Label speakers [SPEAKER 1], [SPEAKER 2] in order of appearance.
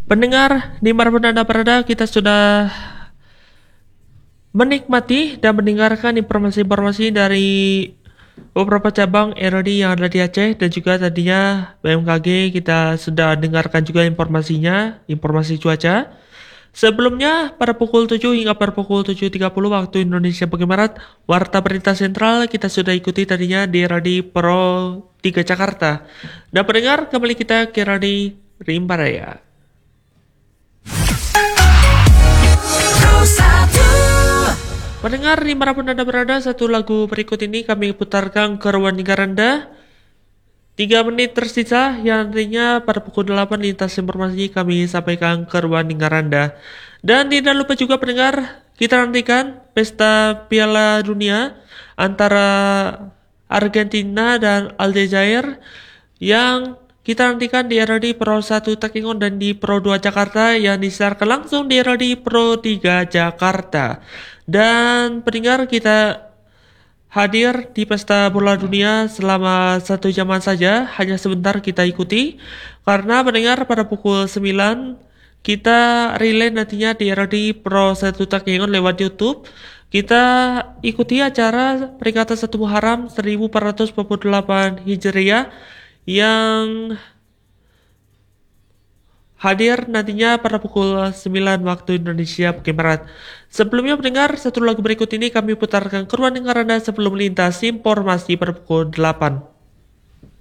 [SPEAKER 1] Pendengar, dimanapun Anda berada, kita sudah menikmati dan mendengarkan informasi-informasi dari beberapa cabang ROD yang ada di Aceh dan juga tadinya BMKG kita sudah dengarkan juga informasinya, informasi cuaca. Sebelumnya pada pukul 7 hingga pada pukul 7.30 waktu Indonesia bagian Barat, Warta Berita Sentral kita sudah ikuti tadinya di ROD Pro 3 Jakarta. Dan pendengar, kembali kita ke ROD Rimba Raya. Pendengar dimanapun Anda berada, satu lagu berikut ini kami putarkan ke ruang dengar Anda. 3 menit tersisa yang nantinya pada pukul 8 lintas informasi kami sampaikan ke ruang dengar Anda. Dan tidak lupa juga pendengar, kita nantikan pesta Piala Dunia antara Argentina dan Aljazair yang kita nantikan di ROD Pro 1 Takengon dan di Pro 2 Jakarta yang disiarkan langsung di ROD Pro 3 Jakarta. Dan pendengar, kita hadir di pesta bola dunia selama 1 jaman saja, hanya sebentar kita ikuti. Karena pendengar pada pukul 9 kita relay nantinya di ROD Pro 1 Takengon lewat YouTube. Kita ikuti acara peringatan 1 Muharram 1448 Hijriah yang hadir nantinya pada pukul 9 waktu Indonesia bagian Barat. Sebelumnya mendengar satu lagu berikut ini kami putarkan ke ruang dengar Anda sebelum lintas informasi pada pukul 8.